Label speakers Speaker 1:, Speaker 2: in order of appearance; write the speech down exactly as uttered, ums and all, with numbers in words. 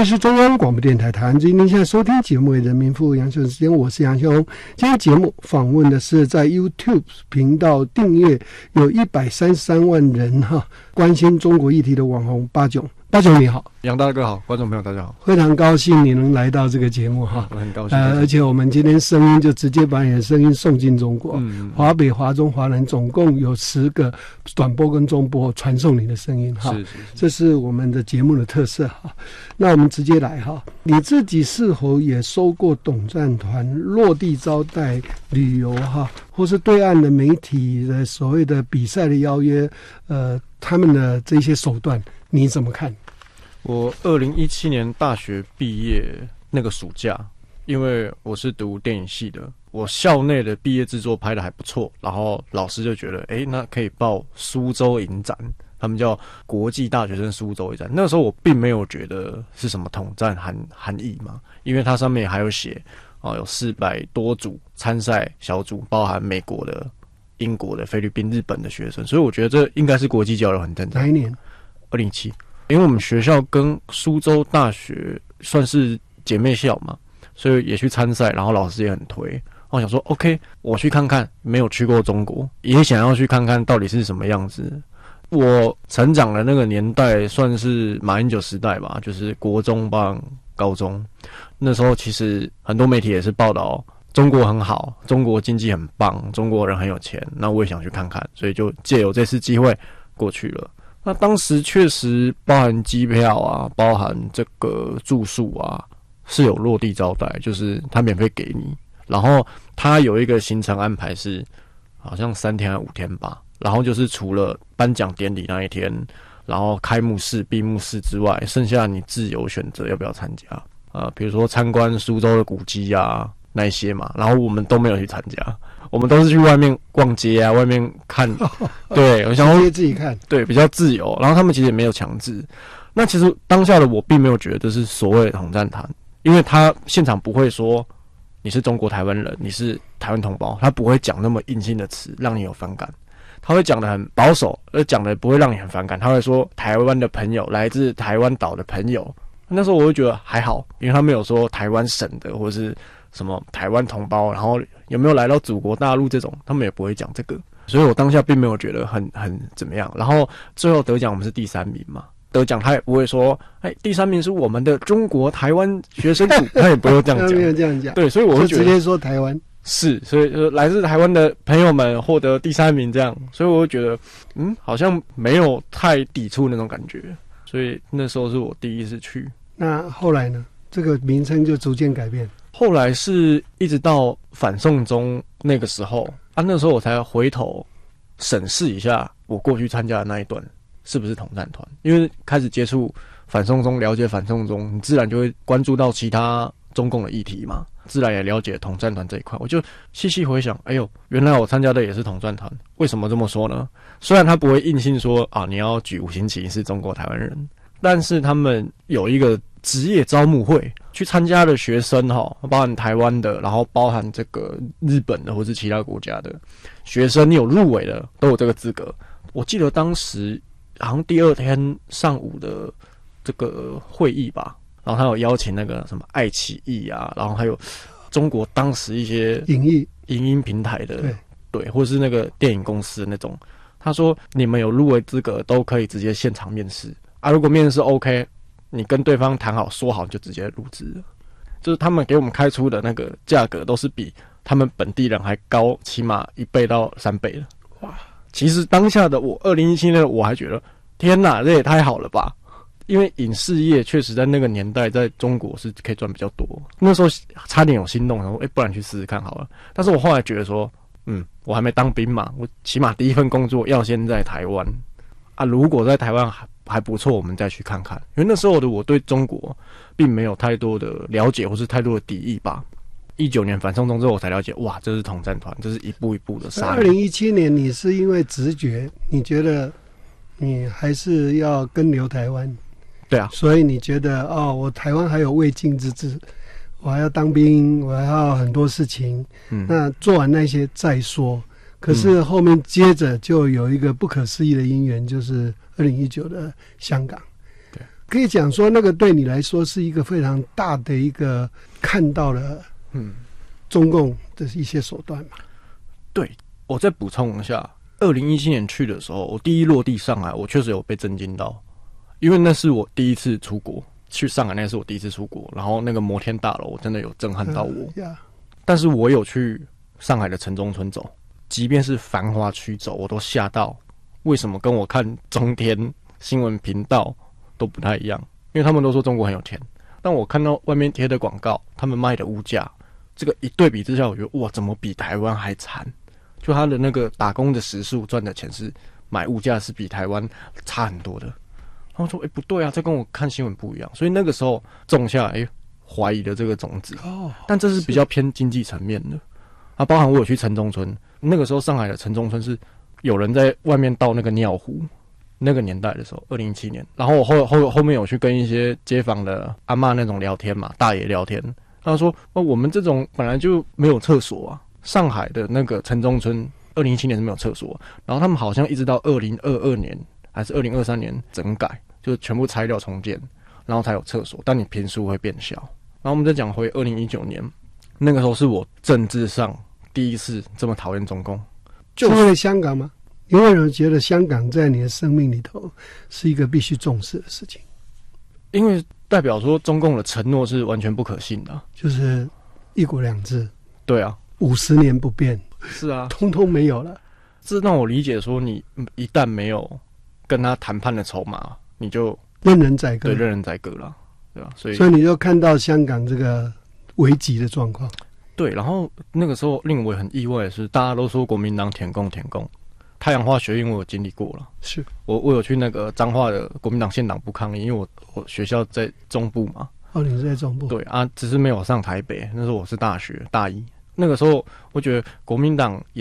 Speaker 1: 里是中央广播电台台湾之音，您现在收听节目为人民服务杨秀时间，我是杨秀红。今天节目访问的是在 YouTube 频道订阅有一百三十三万人哈关心中国议题的网红巴炯。巴炯你好。
Speaker 2: 杨大哥好，观众朋友大家好，
Speaker 1: 非常高兴你能来到这个节目哈，
Speaker 2: 我很高兴。
Speaker 1: 呃，而且我们今天声音就直接把你的声音送进中国，嗯，华北、华中、华南总共有十个短波跟中波传送你的声音哈，
Speaker 2: 是是是，
Speaker 1: 这是我们的节目的特色哈。那我们直接来哈，你自己是否也收过董战团落地招待旅游哈，或是对岸的媒体的所谓的比赛的邀约，呃，他们的这些手段你怎么看？
Speaker 2: 我二零一七年大学毕业那个暑假，因为我是读电影系的，我校内的毕业制作拍得还不错，然后老师就觉得，哎，那可以报苏州影展，他们叫国际大学生苏州影展。那个时候我并没有觉得是什么统战含含义嘛，因为它上面还有写，哦，有四百多组参赛小组，包含美国的、英国的、菲律宾、日本的学生，所以我觉得这应该是国际交流很正常。
Speaker 1: 哪一年？
Speaker 2: 二零一七。因为我们学校跟苏州大学算是姐妹校嘛，所以也去参赛，然后老师也很推。我想说 OK， 我去看看，没有去过中国，也想要去看看到底是什么样子。我成长的那个年代算是马英九时代吧，就是国中吧、高中，那时候其实很多媒体也是报道中国很好，中国经济很棒，中国人很有钱，那我也想去看看，所以就借由这次机会过去了。那当时确实包含机票啊，包含这个住宿啊，是有落地招待，就是他免费给你。然后他有一个行程安排是，好像三天还五天吧。然后就是除了颁奖典礼那一天，然后开幕式、闭幕式之外，剩下你自由选择要不要参加。呃，比如说参观苏州的古迹啊那一些嘛，然后我们都没有去参加。我们都是去外面逛街啊，外面看，对，我想
Speaker 1: 直接自己看，
Speaker 2: 对，比较自由。然后他们其实也没有强制。那其实当下的我并没有觉得这是所谓的统战团，因为他现场不会说你是中国台湾人，你是台湾同胞，他不会讲那么硬性的词让你有反感，他会讲得很保守，而讲的不会让你很反感。他会说台湾的朋友，来自台湾岛的朋友。那时候我会觉得还好，因为他没有说台湾省的或者是什么台湾同胞，然后有没有来到祖国大陆这种，他们也不会讲这个，所以我当下并没有觉得很很怎么样。然后最后得奖我们是第三名嘛，得奖他也不会说，哎，第三名是我们的中国台湾学生组，他也不会这样讲，
Speaker 1: 他没有这样讲，
Speaker 2: 对，所以我就觉得
Speaker 1: 直接说台湾
Speaker 2: 是，所以说来自台湾的朋友们获得第三名这样，所以我就觉得，嗯，好像没有太抵触那种感觉，所以那时候是我第一次去。
Speaker 1: 那后来呢？这个名称就逐渐改变。
Speaker 2: 后来是一直到反送中那个时候啊，那时候我才回头审视一下我过去参加的那一段是不是统战团，因为开始接触反送中，了解反送中，你自然就会关注到其他中共的议题嘛，自然也了解统战团这一块。我就细细回想，哎呦，原来我参加的也是统战团。为什么这么说呢？虽然他不会硬性说啊，你要举五星旗是中国台湾人，但是他们有一个职业招募会，去参加的学生哈，包含台湾的，然后包含这个日本的或是其他国家的学生，你有入围的都有这个资格。我记得当时好像第二天上午的这个会议吧，然后他有邀请那个什么爱奇艺啊，然后还有中国当时一些
Speaker 1: 影艺
Speaker 2: 影音平台的，
Speaker 1: 对
Speaker 2: 对，或是那个电影公司的那种，他说你们有入围资格都可以直接现场面试啊，如果面试 OK。你跟对方谈好说好就直接入职了，就是他们给我们开出的那个价格都是比他们本地人还高，起码一倍到三倍了。哇！其实当下的我，二零一七年我还觉得天哪，这也太好了吧！因为影视业确实在那个年代在中国是可以赚比较多。那时候差点有心动，然后哎，不然去试试看好了。但是我后来觉得说，嗯，我还没当兵嘛，我起码第一份工作要先在台湾啊。如果在台湾还还不错，我们再去看看。因为那时候的我对中国并没有太多的了解，或是太多的敌意吧。一九年反送中之后，我才了解，哇，这是统战团，这是一步一步的杀。
Speaker 1: 二零一七年，你是因为直觉，你觉得你还是要跟留台湾？
Speaker 2: 对啊，
Speaker 1: 所以你觉得哦，我台湾还有未尽之志，我还要当兵，我还要很多事情。嗯，那做完那些再说。可是后面接着就有一个不可思议的因缘，就是二零一九的香港。
Speaker 2: 对，
Speaker 1: 可以讲说，那个对你来说是一个非常大的一个看到了，
Speaker 2: 嗯，
Speaker 1: 中共的一些手段嘛。
Speaker 2: 对，我再补充一下，二零一七年去的时候，我第一落地上海，我确实有被震惊到，因为那是我第一次出国，去上海那是我第一次出国，然后那个摩天大楼真的有震撼到我。
Speaker 1: 嗯 yeah.
Speaker 2: 但是我有去上海的城中村走，即便是繁华区走，我都吓到，为什么跟我看中天新闻频道都不太一样？因为他们都说中国很有钱，但我看到外面贴的广告，他们卖的物价，这个一对比之下，我觉得哇，怎么比台湾还惨？就他的那个打工的时数赚的钱是买物价是比台湾差很多的。然后说，哎、欸，不对啊，这跟我看新闻不一样。所以那个时候种下哎怀疑的这个种子。哦，但这是比较偏经济层面的。啊，包含我有去城中村，那个时候上海的城中村是有人在外面倒那个尿壶。那个年代的时候，二零一七年，然后我后后后面有去跟一些街坊的阿嬷那种聊天嘛，大爷聊天，他说：“哦，我们这种本来就没有厕所啊，上海的那个城中村，二零一七年是没有厕所、啊，然后他们好像一直到二零二二年还是二零二三年整改，就全部拆掉重建，然后才有厕所，但你坪数会变小。然后我们再讲回二零一九年，那个时候是我政治上第一次这么讨厌中共，
Speaker 1: 就是因为香港吗？”因为我觉得香港在你的生命里头是一个必须重视的事情，
Speaker 2: 因为代表说中共的承诺是完全不可信的、啊，
Speaker 1: 就是一国两制，
Speaker 2: 对啊，
Speaker 1: 五十年不变，
Speaker 2: 是啊，
Speaker 1: 通通没有了。
Speaker 2: 这让我理解说，你一旦没有跟他谈判的筹码，你就
Speaker 1: 任人宰割，
Speaker 2: 对，任人宰割了，对吧、啊？所以，
Speaker 1: 所以你就看到香港这个危急的状况。
Speaker 2: 对，然后那个时候令我很意外的是，大家都说国民党舔共舔共。太阳花学运我有经历过了，
Speaker 1: 是
Speaker 2: 我我有去那个彰化的国民党县党部抗议，因为我我学校在中部嘛。
Speaker 1: 哦，你是在中部？
Speaker 2: 对啊，只是没有上台北，那时候我是大学大一，那个时候我觉得国民党也